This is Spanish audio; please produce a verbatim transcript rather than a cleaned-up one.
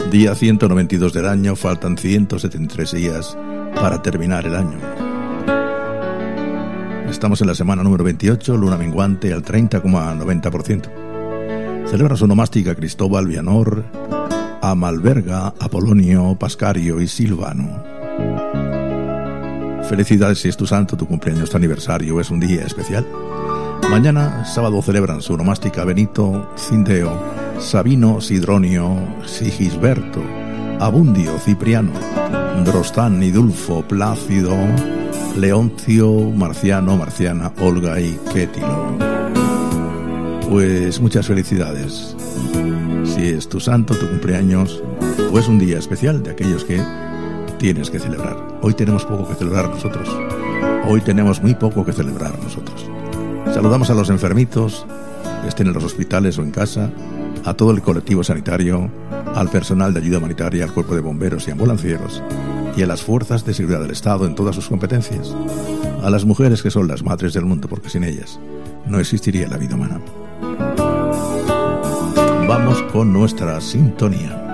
Día ciento noventa y dos del año, faltan ciento setenta y tres días para terminar el año. Estamos en la semana número veintiocho, luna menguante al treinta coma noventa por ciento. Celebra su nomástica Cristóbal, Vianor, Amalberga, Apolonio, Pascario y Silvano. Felicidades si es tu santo, tu cumpleaños, tu aniversario, es un día especial. Mañana, sábado, celebran su nomástica Benito, Cindeo, Sabino, Sidronio, Sigisberto, Abundio, Cipriano, Drostán, Idulfo, Plácido, Leoncio, Marciano, Marciana, Olga y Quétilo. Pues muchas felicidades. Si es tu santo, tu cumpleaños, o es un día especial de aquellos que tienes que celebrar. Hoy tenemos poco que celebrar nosotros. Hoy tenemos muy poco que celebrar nosotros. Saludamos a los enfermitos, estén en los hospitales o en casa, a todo el colectivo sanitario, al personal de ayuda humanitaria, al cuerpo de bomberos y ambulancieros, y a las fuerzas de seguridad del Estado en todas sus competencias, a las mujeres que son las madres del mundo, porque sin ellas no existiría la vida humana. Vamos con nuestra sintonía.